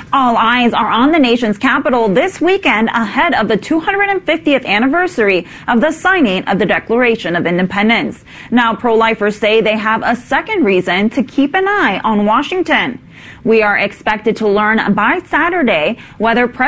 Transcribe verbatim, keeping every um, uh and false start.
All eyes are on the nation's capital this weekend ahead of the two hundred fiftieth anniversary of the signing of the Declaration of Independence. Now, pro-lifers say they have a second reason to keep an eye on Washington. We are expected to learn by Saturday whether President